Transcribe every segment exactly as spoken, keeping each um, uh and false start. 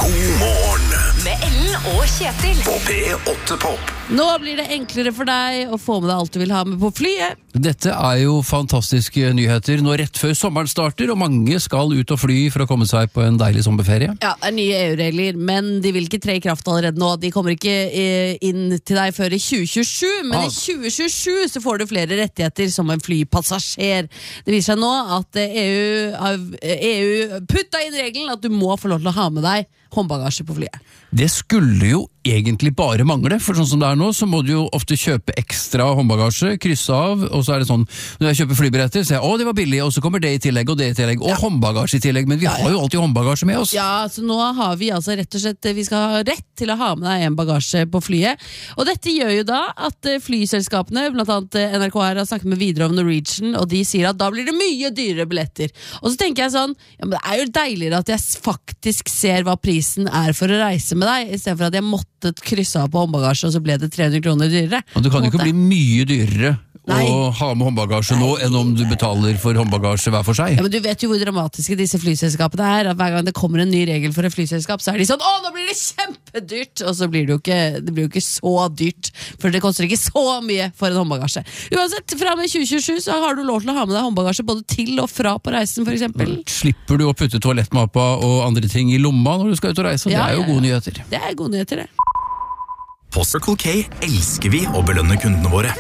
God morgen med Ellen og Kjetil på P åtte Pop. Nå blir det enklere for deg å få med deg alt du vil ha med på flyet. Dette er jo fantastiske nyheter nå rett før sommeren starter, og mange skal ut og fly for å komme seg på en deilig sommerferie. Ja, det er nye E U-regler, men de vil ikke tre i kraft allerede nå. De kommer ikke eh, inn til deg før i tjue tjuesju, men Ah. i tjue tjuesju så får du flere rettigheter som en flypassasjer. Det viser seg nå at eh, E U, av- eh, E U putta inn regelen at du må få lov til å ha med deg håndbagasje på flyet. Det skulle jo egentlig bare mangle, for sånn som det er nå, så må du jo ofte kjøpe ekstra håndbagasje, krysse av, og så er det sånn, når jeg kjøper flybilletter, så jeg, å, det var billig, og så kommer det i tillegg, og det i tillegg, og håndbagasje i tillegg, men vi har jo alltid håndbagasje med oss. Ja, så nå har vi altså rett og slett, vi skal ha rett til å ha med deg en bagasje på flyet, og dette gjør jo da at eh, flyselskapene, blant annet eh, N R K her har snakket med Widerøe og Norwegian, og de sier at da blir det mye dyrere billetter. Og så tenker jeg sånn, ja, men det er jo deiligere at jeg s- faktisk ser hva prisen er for å reise med deg, i stedet for at jeg måtte krysse av på håndbagasje, og så ble det tre hundre kroner dyrere. Og det kan jo ikke bli mye dyrere Nei. å ha med håndbagasje nå, enn om du betaler for håndbagasje hver for seg. Ja, men du vet jo hvor dramatiske disse flyselskapene er, at hver gang det kommer en ny regel for et flyselskap, så er de sånn, å, nå blir det kjempedyrt, og så blir det jo ikke, det blir jo ikke så dyrt, for det koster ikke så mye for en håndbagasje. Uansett, fra og med tjue tjuesju så har du lov til å ha med deg håndbagasje både til og fra på reisen, for eksempel. Slipper du å putte toalettmappa og andre ting i lomma når du skal ut og reise, Ja, det er jo ja, ja. gode nyheter. Det er gode nyheter, det. På Circle K elsker vi å belønne kundene våre.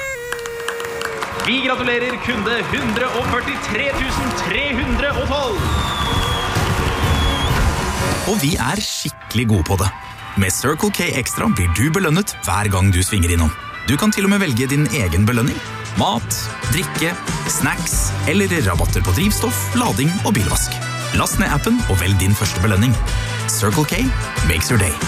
Vi gratulerer kunde one hundred forty-three thousand three hundred twelve. Og vi er skikkelig gode på det. Med Circle K Extra blir du belønnet hver gang du svinger innom. Du kan til og med velge din egen belønning. Mat, drikke, snacks eller rabatter på drivstoff, lading og bilvask. Last ned appen og velg din første belønning. Circle K makes your day.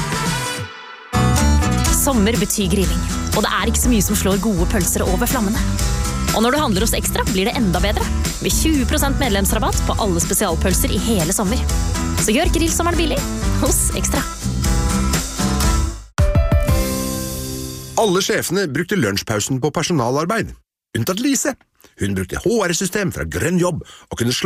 Sommer betyr grilling, og det er ikke så mye som slår gode pølser over flammene. Og når du handler hos Ekstra, blir det enda bedre, med tjue prosent medlemsrabatt på alle spesialpølser i hele sommer. Så gjør grillsommeren billig hos Ekstra. Alle sjefene brukte lunsjpausen på personalarbeid, unntatt Lise. Hun brukte H R-system fra Grønn Jobb og kunne